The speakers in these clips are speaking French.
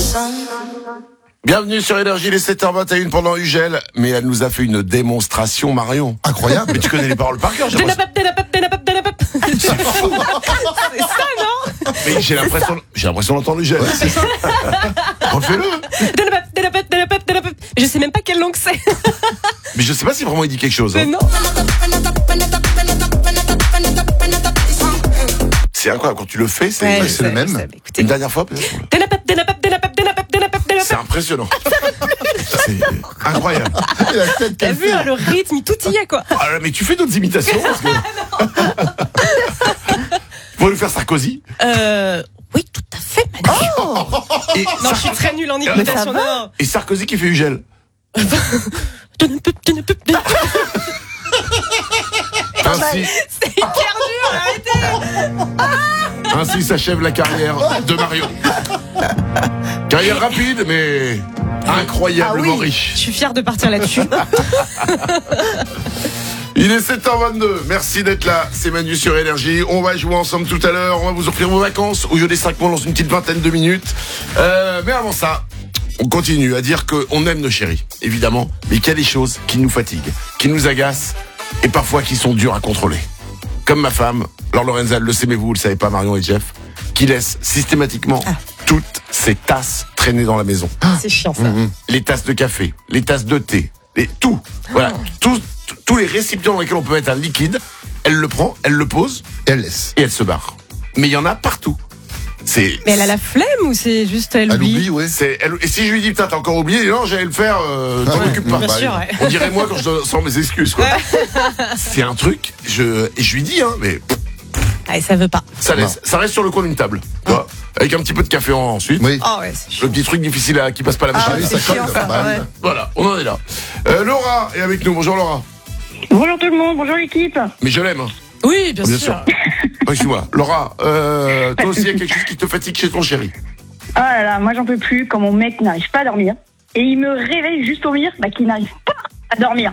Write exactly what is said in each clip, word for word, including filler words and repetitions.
Bienvenue sur Énergie, il est sept heures vingt et une pendant Ugel, mais elle nous a fait une démonstration, Marion. Incroyable. Mais tu connais les paroles par cœur, j'ai l'impression. C'est ça, non? Mais j'ai l'impression, j'ai l'impression d'entendre Ugel. Ouais, c'est ça. Refais-le. Je sais même pas quelle langue c'est. Mais je sais pas si vraiment il dit quelque chose. Hein. Non. C'est incroyable, quand tu le fais, c'est, Ouais, c'est c'est le même. sais, écoutez. une dernière fois peut-être. C'est impressionnant. C'est incroyable. Et la tête T'as qu'elle vu, fait. hein, le rythme, tout y est, quoi. Ah, mais tu fais d'autres imitations parce que... Tu pourrais nous faire Sarkozy. Euh, oui, tout à fait, Manu. Et, Non, je suis très nulle en imitation. Non. et Sarkozy qui fait Ugel. Ainsi, C'est hyper dur, arrêtez. ainsi s'achève la carrière de Marion. Carrière rapide, mais incroyablement Ah oui, riche. Je suis fière de partir là-dessus. Il est sept heures vingt-deux, merci d'être là, c'est Manu sur Énergie. On va jouer ensemble tout à l'heure, on va vous offrir vos vacances au jeu des cinq mois dans une petite vingtaine de minutes. Euh, mais avant ça, on continue à dire qu'on aime nos chéris, évidemment, mais qu'il y a des choses qui nous fatiguent, qui nous agacent et parfois qui sont dures à contrôler. Comme ma femme, Laure Lorenza, elle le sait, mais vous, vous le savez pas, Marion et Jeff, qui laisse systématiquement Ah. toutes ses tasses traîner dans la maison. C'est chiant, ça. Mmh. Les tasses de café, les tasses de thé, les, tout. Voilà, tout, tout- tous les récipients dans lesquels on peut mettre un liquide, elle le prend, elle le pose Et elle laisse. et elle se barre. Mais il y en a partout. C'est, Mais elle a la flemme ou c'est juste elle Elle oublie? oublie, ouais. c'est, elle- et si je lui dis, putain, t'as encore oublié, non, j'allais le faire, euh, t'en Ah ouais, occupe pas. bah, Bien sûr, ouais. On dirait moi quand je sors mes excuses, quoi. C'est un truc, je, et je lui dis, hein, mais pff, Ah, ça veut pas. ça laisse, ça reste sur le coin d'une table, tu vois, avec un petit peu de café en- ensuite. Oui. Oh ouais, c'est chiant. Le petit truc difficile à, qui passe pas la machine. Ah oui, c'est ça chiant, colle. ça, Bah, ouais. oui. Voilà, on en est là. Euh, Laura est avec nous, bonjour Laura. Bonjour tout le monde, bonjour l'équipe. Mais je l'aime, hein. Oui, bien, Bien sûr. sûr. Excuse-moi. Laura, euh, toi aussi, il y a quelque chose qui te fatigue chez ton chéri. Ah là là, moi j'en peux plus quand mon mec n'arrive pas à dormir. Et il me réveille juste pour dire bah, qu'il n'arrive pas à dormir.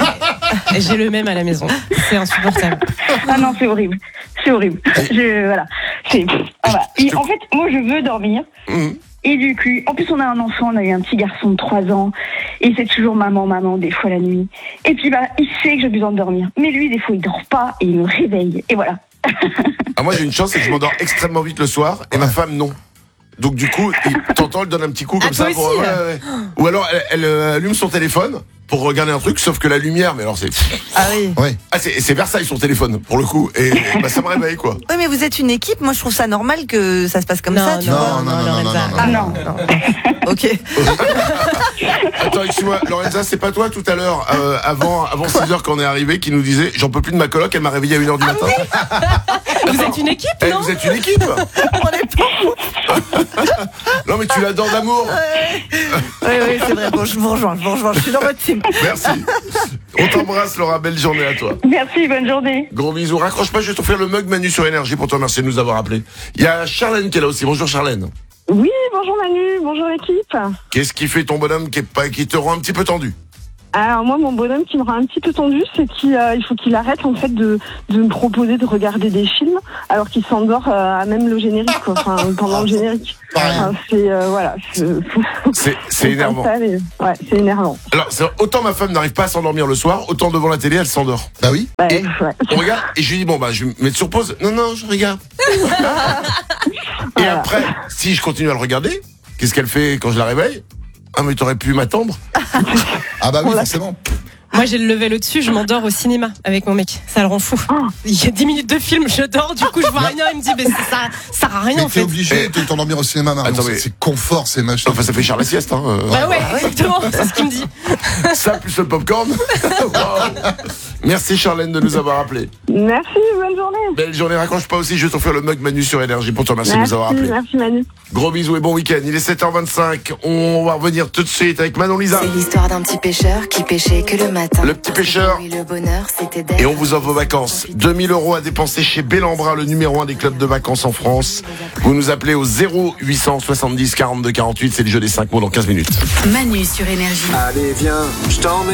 Et j'ai le même à la maison. C'est insupportable. Ah non, c'est horrible. C'est horrible. Je, voilà. C'est, ah, voilà. Je- je Et te- en fait, moi je veux dormir. Mmh. Et du coup, en plus on a un enfant, on a eu un petit garçon de trois ans. Et c'est toujours maman, maman, des fois la nuit. Et puis bah, il sait que j'ai besoin de dormir. Mais lui, des fois, il dort pas et il me réveille. Et voilà. Ah, moi, j'ai une chance, c'est que je m'endors extrêmement vite le soir, et ma femme, non. Donc, du coup, il- t'entends, elle donne un petit coup comme Ah, ça. toi Pour, aussi, ouais, là. ouais. Ou alors, elle, elle, euh, allume son téléphone pour regarder un truc, sauf que la lumière, mais alors c'est. Ah oui. Ouais. Ah, c'est, c'est Versailles son téléphone, pour le coup. Et bah, ça me réveille, quoi. Oui, mais vous êtes une équipe. Moi, je trouve ça normal que ça se passe comme Non, ça, tu non, vois. non, non, non, Lorenza. non, Ah non. Ok. Attends, excuse-moi, Lorenza, c'est pas toi tout à l'heure, euh, avant, avant six heures qu'on est arrivé, qui nous disait, j'en peux plus de ma coloc, elle m'a réveillé à une heure du matin. Vous êtes une équipe, Eh, non? vous êtes une équipe. On est pas. Non, mais tu l'adores d'amour. Oui, oui, c'est vrai. Bon, je vous rejoins, je vous rejoins. Je suis dans votre team. Merci. On t'embrasse, Laura. Belle journée à toi. Merci, bonne journée. Gros bisous. Raccroche pas, je vais t'offrir le mug Manu sur Énergie pour te remercier de nous avoir appelés. Il y a Charlène qui est là aussi. Bonjour Charlène. Oui, bonjour Manu, bonjour l'équipe. Qu'est-ce qui fait ton bonhomme qui, est pas, qui te rend un petit peu tendu? Alors moi, mon bonhomme qui me rend un petit peu tendu, c'est qu'il euh, il faut qu'il arrête en fait de, de me proposer de regarder des films alors qu'il s'endort euh, à même le générique, quoi. Enfin, pendant le générique. Pareil. Enfin, c'est euh, voilà. C'est C'est, c'est énervant. Ouais, c'est énervant. Alors, c'est- autant ma femme n'arrive pas à s'endormir le soir, autant devant la télé, elle s'endort. Bah oui. Ouais, Et- ouais. On regarde, et je lui dis, bon, bah, je vais me mettre sur pause. Non, non, je regarde. Et Voilà. après, si je continue à le regarder, qu'est-ce qu'elle fait quand je la réveille? Ah, mais t'aurais pu m'attendre. Ah bah oui, Voilà. forcément. Moi, j'ai le level au-dessus, je m'endors au cinéma avec mon mec. Ça le rend fou. Il y a dix minutes de film, je dors, du coup, je vois rien, il me dit, mais ça, ça sert à rien, Mais en t'es fait. obligé de t'endormir au cinéma, Marion. Attends, C'est- mais- C'est confort, c'est machin. Enfin, ça fait cher la sieste, hein. euh. Bah ouais, exactement, c'est ce qu'il me dit. Ça, plus le popcorn. Wow. Merci Charlène de nous avoir appelés. Merci, bonne journée. Belle journée, raccroche pas aussi, je vais t'offrir le mug Manu sur Énergie pour te remercier de Merci, nous avoir appelés. merci Manu. Gros bisous et bon week-end, il est sept heures vingt-cinq, on va revenir tout de suite avec Manon Lisa. C'est l'histoire d'un petit pêcheur qui pêchait que le matin. Le petit pêcheur. Et le bonheur, c'était d'être. Et on vous offre vos vacances. deux mille euros à dépenser chez Bellambra, le numéro un des clubs de vacances en France. Vous nous appelez au zéro huit cent soixante-dix quarante-deux quarante-huit, c'est le jeu des cinq mots dans quinze minutes. Manu sur Énergie. Allez, viens, je t'emmène.